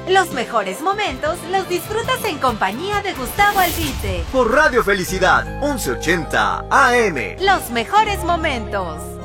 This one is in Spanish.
Los mejores momentos los disfrutas en compañía de Gustavo Albite. Por Radio Felicidad, 1180 AM. Los mejores momentos.